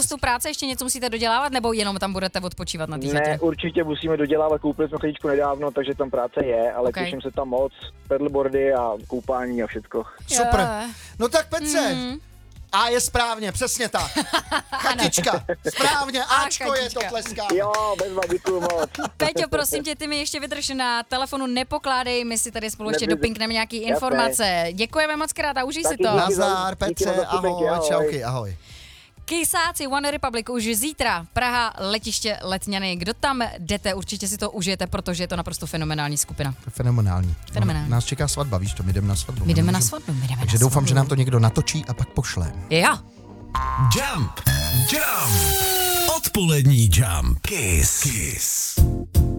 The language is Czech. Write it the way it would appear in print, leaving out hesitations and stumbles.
spoustu práce, ještě něco musíte dodělávat, nebo jenom tam budete odpočívat na té chatě? Ne, určitě musíme dodělávat, koupili jsme chatičku nedávno, takže tam práce je, ale těším se tam moc, paddleboardy a koupání a všechno. Super. No tak Petře, A je správně, přesně tak. Chatička, správně, Ačko je to tleská. Jo, bezva, děkuju moc. Peťo, prosím tě, ty mi ještě vydrž na telefonu, nepokládej, my si tady spolu ještě dopinkneme nějaký informace. Děkujeme moc krát a užij si to. Nazdar, Petře, ahoj, čauky, ahoj. Kysáci One Republic už zítra, Praha, letiště Letňany. Kdo tam jdete, určitě si to užijete, protože je to naprosto fenomenální skupina. Fenomenální. Fenomenální. Nás čeká svatba, víš to, my jdeme na svatbu. My jdeme na svatbu, Takže doufám, že nám to někdo natočí a pak pošle. Jo. Jump. Odpolední Jump. Kiss.